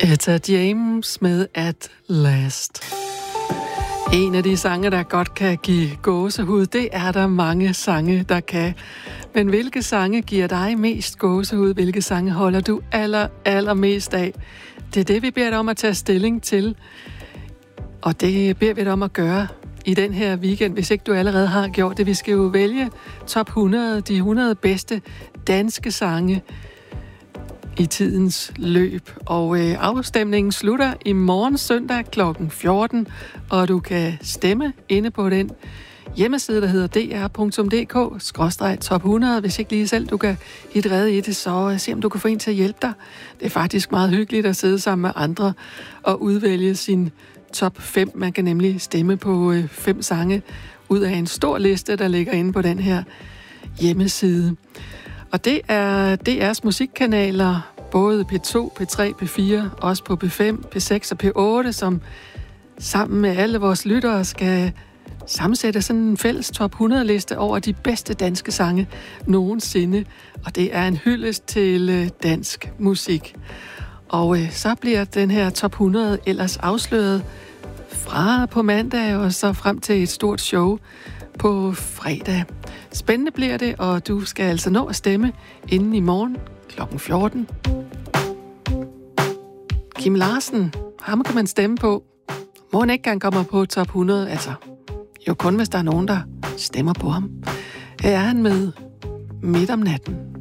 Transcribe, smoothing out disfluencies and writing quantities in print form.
Etta James med At Last. En af de sange, der godt kan give gåsehud, det er der mange sange, der kan. Men hvilke sange giver dig mest gåsehud? Hvilke sange holder du allermest af? Det er det, vi beder dig om at tage stilling til. Og det beder vi dig om at gøre i den her weekend, hvis ikke du allerede har gjort det. Vi skal jo vælge top 100, de 100 bedste danske sange i tidens løb. Og afstemningen slutter i morgen søndag kl. 14, og du kan stemme inde på den hjemmeside, der hedder dr.dk/top 100. Hvis ikke lige selv du kan hitte rede i det, så se om du kan få en til at hjælpe dig. Det er faktisk meget hyggeligt at sidde sammen med andre og udvælge sin top 5. Man kan nemlig stemme på 5 sange ud af en stor liste, der ligger inde på den her hjemmeside. Og det er DR's musikkanaler, både P2, P3, P4, også på P5, P6 og P8, som sammen med alle vores lyttere skal sammensætte sådan en fælles top 100-liste over de bedste danske sange nogensinde. Og det er en hyldest til dansk musik. Og så bliver den her top 100 ellers afsløret fra på mandag og så frem til et stort show på fredag. Spændende bliver det, og du skal altså nå at stemme inden i morgen kl. 14. Kim Larsen, ham kan man stemme på. Må han ikke gerne kommer på top 100, altså jo kun hvis der er nogen, der stemmer på ham. Her er han med Midt om natten.